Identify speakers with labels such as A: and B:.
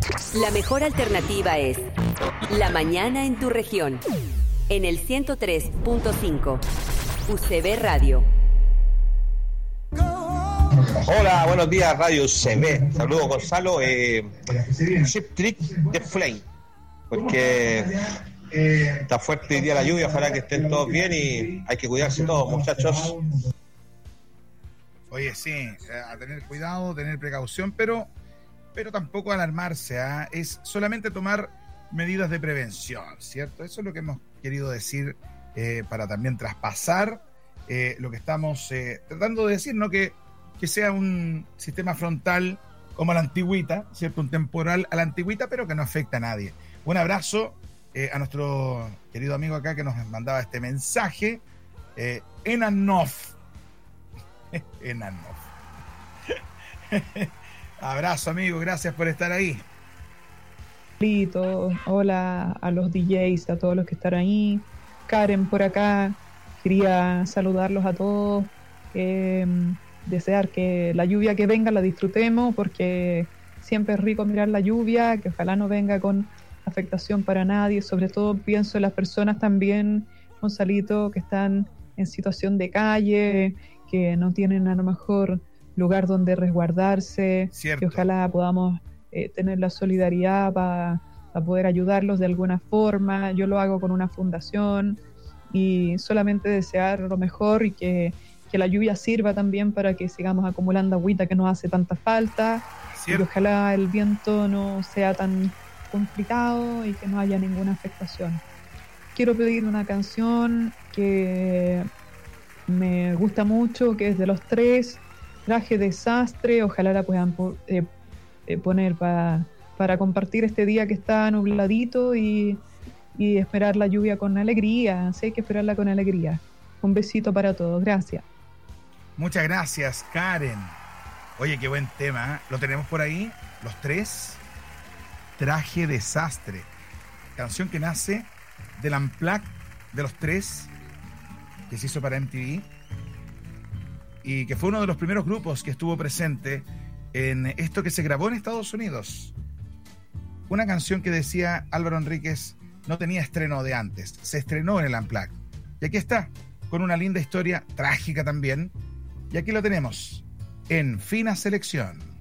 A: La mejor alternativa es La Mañana en tu región. En el 103.5. UCB Radio.
B: Hola, buenos días, Radio UCB. Saludos, Gonzalo. Chip Trick de Flame. Porque está fuerte hoy día la lluvia, ojalá que estén todos bien y hay que cuidarse todos, muchachos.
C: Oye, sí, a tener cuidado, tener precaución, pero tampoco alarmarse, ¿eh? Es solamente tomar medidas de prevención, ¿cierto? Eso es lo que hemos querido decir para también traspasar lo que estamos tratando de decir, ¿no? Que sea un sistema frontal como a la antigüita, ¿cierto? Un temporal a la antigüita, pero que no afecta a nadie. Un abrazo a nuestro querido amigo acá que nos mandaba este mensaje, Enanov. Enanov. Abrazo, amigo, gracias por estar ahí.
D: Hola a los DJs, a todos los que están ahí. Karen por acá, quería saludarlos a todos, desear que la lluvia que venga la disfrutemos, porque siempre es rico mirar la lluvia, que ojalá no venga con afectación para nadie. Sobre todo pienso en las personas también, Gonzalito, que están en situación de calle, que no tienen a lo mejor lugar donde resguardarse.
C: Cierto.
D: Que ojalá podamos tener la solidaridad para poder ayudarlos de alguna forma. Yo lo hago con una fundación y solamente desear lo mejor y que la lluvia sirva también para que sigamos acumulando agüita que nos hace tanta falta. Cierto. Y que ojalá el viento no sea tan complicado y que no haya ninguna afectación. Quiero pedir una canción que me gusta mucho, que es de Los Tres, Traje Desastre. Ojalá la puedan poner para compartir este día que está nubladito y esperar la lluvia con alegría. Sí, hay que esperarla con alegría. Un besito para todos, gracias.
C: Muchas gracias, Karen. Oye, qué buen tema, ¿eh? Lo tenemos por ahí, Los Tres, Traje Desastre. Canción que nace del Unplugged de Los Tres, que se hizo para MTV, y que fue uno de los primeros grupos que estuvo presente en esto que se grabó en Estados Unidos. Una canción que decía Álvaro Enríquez no tenía estreno de antes, se estrenó en el Unplugged. Y aquí está, con una linda historia, trágica también, y aquí lo tenemos, en Fina Selección.